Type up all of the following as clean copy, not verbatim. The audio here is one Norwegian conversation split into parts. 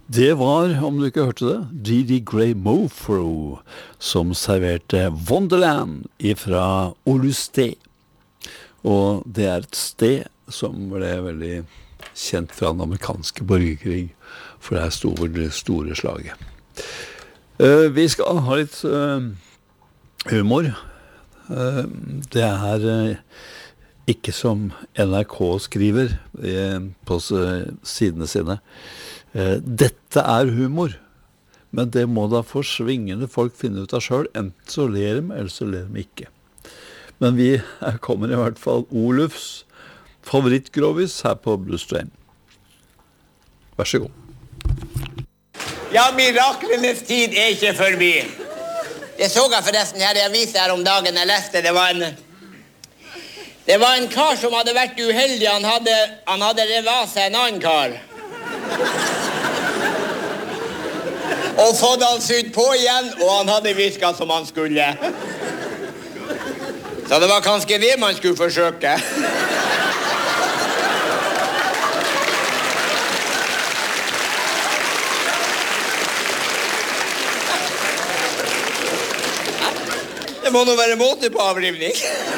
Det var, om du ikke hørte det, Didi Gray Mofro som serverte Wonderland fra Olusté. Og det er et sted som ble veldig kjent fra den amerikanske borgerkrig, for det er store slaget. Vi skal ha litt humor. Det er ikke som NRK skriver på sidene sine. Dette er humor, men det må da forsvingende folk finne ut av selv. Enten så ler de, eller så ler de ikke. Men vi kommer i hvert fall Olufs favorittgrovis her på Blue Stream. Vær så god. Ja, miraklenes tid er ikke forbi. Jeg så forresten her i avisen her om dagen jeg leste. Det var en kar som hadde vært uheldig. Han hadde revet av seg en annen kar. Og fått han sydd på igjen, og han hadde virket som han skulle. Så det var kanskje det man skulle forsøke. Det må nå være måte på avrivning.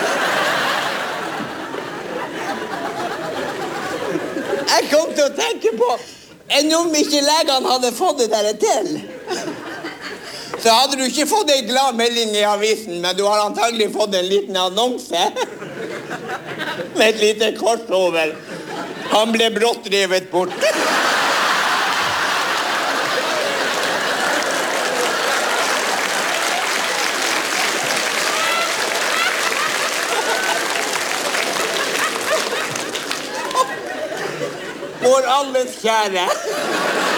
Jeg kom til å tenke på, enn om ikke legene hadde fått det der til, så hadde du ikke fått en glad melding i avisen, men du har antagelig fått en liten annonse med et lite kors over. Han ble brått revet bort. Vår alles kjære.